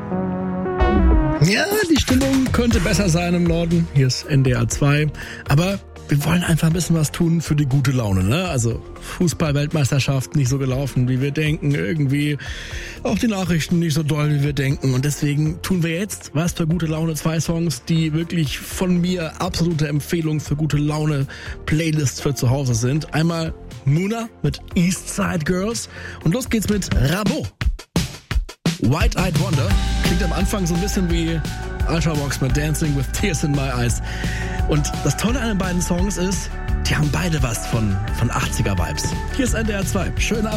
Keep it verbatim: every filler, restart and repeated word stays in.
Ja, die Stimmung könnte besser sein im Norden. Hier ist N D R zwei. Aber wir wollen einfach ein bisschen was tun für die gute Laune, ne? Also Fußball-Weltmeisterschaft nicht so gelaufen, wie wir denken. Irgendwie auch die Nachrichten nicht so doll, wie wir denken. Und deswegen tun wir jetzt was für gute Laune. Zwei Songs, die wirklich von mir absolute Empfehlung für gute Laune Playlists für zu Hause sind. Einmal Muna mit Eastside Girls. Und los geht's mit Rabo. White Eyed Wonder. Klingt am Anfang so ein bisschen wie Ultravox mit Dancing with Tears in My Eyes. Und das Tolle an den beiden Songs ist, die haben beide was von, von achtziger-Vibes. Hier ist N D R zwei. Schönen Abend.